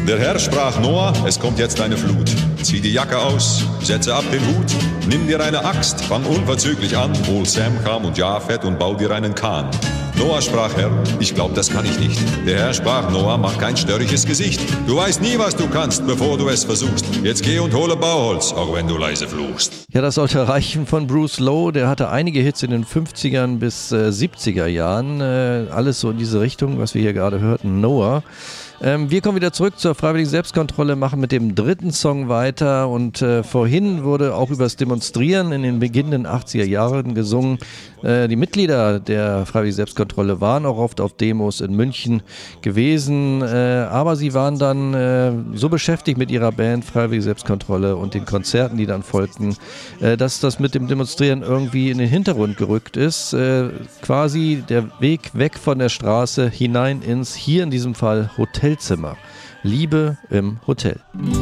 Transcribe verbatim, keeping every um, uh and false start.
Der Herr sprach: Noah, es kommt jetzt eine Flut. Zieh die Jacke aus, setze ab den Hut, nimm dir eine Axt, fang unverzüglich an, hol Sam, Cham und Japhet und bau dir einen Kahn. Noah sprach: Herr, ich glaub, das kann ich nicht. Der Herr sprach: Noah, mach kein störrisches Gesicht. Du weißt nie, was du kannst, bevor du es versuchst. Jetzt geh und hole Bauholz, auch wenn du leise fluchst. Ja, das sollte reichen von Bruce Lowe. Der hatte einige Hits in den fünfzigern bis äh, siebziger Jahren. Äh, alles so in diese Richtung, was wir hier gerade hörten. Noah. Ähm, wir kommen wieder zurück zur freiwilligen Selbstkontrolle, machen mit dem dritten Song weiter und äh, vorhin wurde auch über das Demonstrieren in den beginnenden achtziger Jahren gesungen. Äh, die Mitglieder der freiwilligen Selbstkontrolle waren auch oft auf Demos in München gewesen, äh, aber sie waren dann äh, so beschäftigt mit ihrer Band Freiwillige Selbstkontrolle und den Konzerten, die dann folgten, äh, dass das mit dem Demonstrieren irgendwie in den Hintergrund gerückt ist. Äh, quasi der Weg weg von der Straße hinein ins, hier in diesem Fall, Hotel Zimmer. Liebe im Hotel.